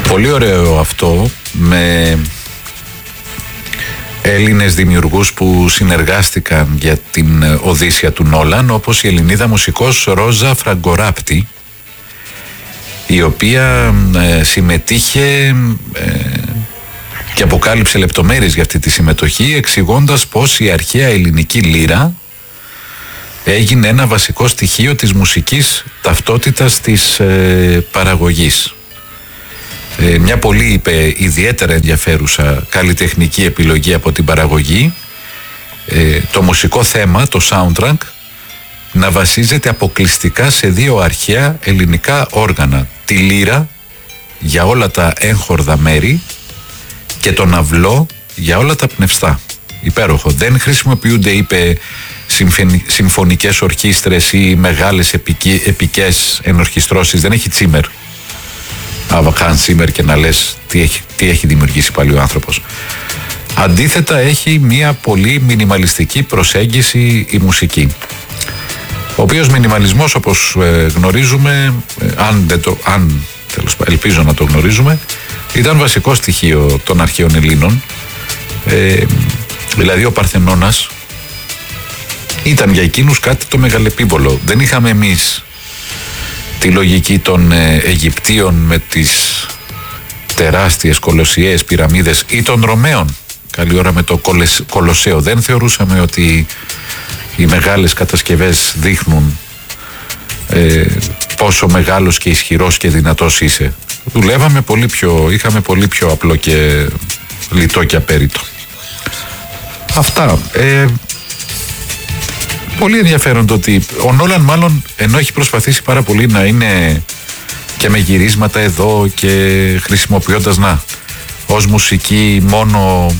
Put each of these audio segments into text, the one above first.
Πολύ ωραίο αυτό, με Έλληνες δημιουργούς που συνεργάστηκαν για την Οδύσσεια του Νόλαν, όπως η Ελληνίδα μουσικός Ρόζα Φραγκοράπτη, η οποία συμμετείχε και αποκάλυψε λεπτομέρειες για αυτή τη συμμετοχή, εξηγώντας πως η αρχαία ελληνική λύρα έγινε ένα βασικό στοιχείο της μουσικής ταυτότητας της παραγωγής. Μια πολύ, είπε, ιδιαίτερα ενδιαφέρουσα καλλιτεχνική επιλογή από την παραγωγή, το μουσικό θέμα, το soundtrack, να βασίζεται αποκλειστικά σε δύο αρχαία ελληνικά όργανα, τη λύρα για όλα τα έγχορδα μέρη και τον αυλό για όλα τα πνευστά. Υπέροχο. Δεν χρησιμοποιούνται, είπε, συμφωνικές ορχήστρες ή μεγάλες επικές ενορχιστρώσεις. Δεν έχει τσίμερ. Αβαχάν Σίμερ και να λες τι έχει δημιουργήσει πάλι ο άνθρωπος. Αντίθετα, έχει μια πολύ μινιμαλιστική προσέγγιση η μουσική, ο οποίος μινιμαλισμός, όπως γνωρίζουμε, ελπίζω να το γνωρίζουμε, ήταν βασικό στοιχείο των αρχαίων Ελλήνων. Δηλαδή ο Παρθενώνας ήταν για εκείνους κάτι το μεγαλεπίβολο. Δεν είχαμε εμείς τη λογική των Αιγυπτίων με τις τεράστιες κολοσιαίες πυραμίδες ή των Ρωμαίων καλή ώρα με το Κολοσσέο. Δεν θεωρούσαμε ότι οι μεγάλες κατασκευές δείχνουν πόσο μεγάλος και ισχυρός και δυνατός είσαι. Δουλεύαμε είχαμε πολύ πιο απλό και λιτό και απέριτο. Αυτά. Πολύ ενδιαφέρον το ότι ο Νόλαν, μάλλον, ενώ έχει προσπαθήσει πάρα πολύ να είναι και με γυρίσματα εδώ και χρησιμοποιώντας ως μουσική μόνο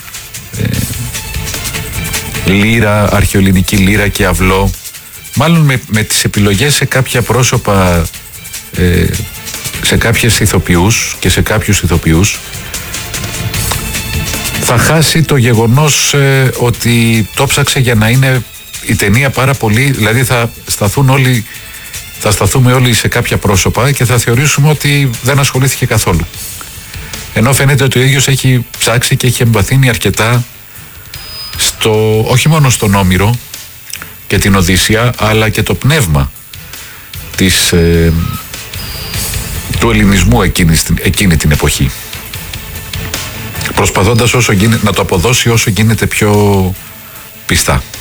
λύρα, αρχαιοελληνική λύρα και αυλό, μάλλον με τις επιλογές σε κάποια πρόσωπα, σε κάποιες ηθοποιούς και σε κάποιους ηθοποιούς, θα χάσει το γεγονός ότι το ψάξε για να είναι η ταινία πάρα πολύ, δηλαδή θα σταθούμε όλοι σε κάποια πρόσωπα και θα θεωρήσουμε ότι δεν ασχολήθηκε καθόλου. Ενώ φαίνεται ότι ο ίδιος έχει ψάξει και έχει εμβαθύνει αρκετά όχι μόνο στον Όμηρο και την Οδύσσεια, αλλά και το πνεύμα του ελληνισμού εκείνη την εποχή, προσπαθώντας να το αποδώσει όσο γίνεται πιο πιστά.